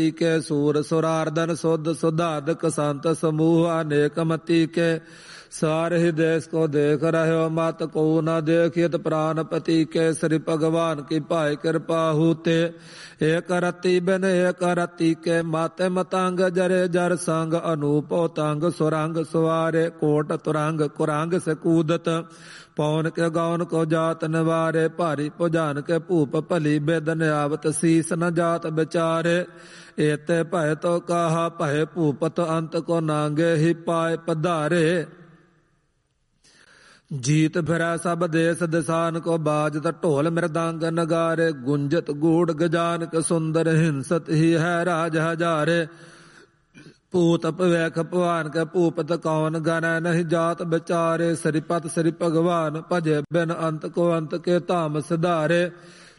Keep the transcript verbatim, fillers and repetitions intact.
ਕੇ ਸੂਰ ਸੁਰਾਰਦਨ ਸੁਧ ਸੁਧਾਦਕ ਸੰਤ ਸਮੂਹ ਅਨੇਕ ਮਤੀ ਕੇ सार ही देश को देख रहे हो मत को न देखित प्राण पति के श्री भगवान की पाए कृपा होते एक रति बिन एक रति के माते मतंग जरे जर संग अनूप तंग सुरंग सुवारे कोट तुरंग कुरंग से कूदत पौन के गौन को जात निवारे भारी भुजान के भूप भली बेदन आवत शीस न जात बेचारे एते भय तो कहा भय भूपत अंत को नांगे ही पाए पधारे जीत फिरै सब देश दिसान को बाजत ढोल मृदंग नगारे गुंजत गूढ़ गजान के सुंदर हिंसत ही है राज हजारे पूत पवैख भवान के भूपत कौन गणै नहीं जात बिचारे श्रीपत श्री भगवान भजे बिन अंत को अंत के धाम सिधारे